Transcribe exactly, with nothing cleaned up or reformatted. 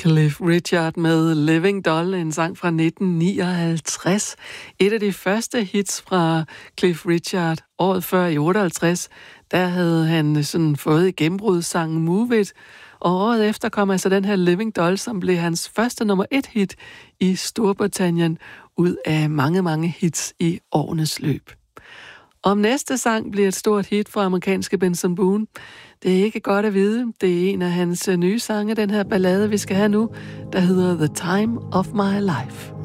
Cliff Richard med Living Doll, en sang fra nitten nioghalvtreds. Et af de første hits fra Cliff Richard. Året før i otteoghalvtreds, der havde han sådan fået gennembrudssangen Move It. Og året efter kom altså den her Living Doll, som blev hans første nummer et hit i Storbritannien, ud af mange, mange hits i årenes løb. Om næste sang bliver et stort hit fra amerikanske Benson Boone. Det er ikke godt at vide. Det er en af hans nye sange, den her ballade, vi skal have nu, der hedder The Time of My Life.